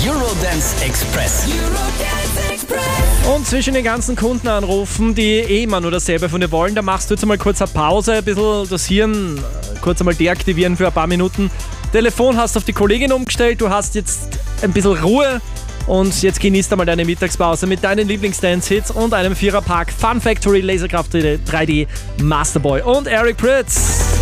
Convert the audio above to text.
Eurodance Express. Und zwischen den ganzen Kundenanrufen, die immer nur dasselbe von dir wollen, da machst du jetzt einmal kurz eine Pause, ein bisschen das Hirn kurz einmal deaktivieren für ein paar Minuten. Telefon hast auf die Kollegin umgestellt, du hast jetzt ein bisschen Ruhe und jetzt genießt einmal deine Mittagspause mit deinen Lieblings-Dance-Hits und einem Viererpack Fun Factory, Laserkraft 3D, Masterboy und Eric Prydz.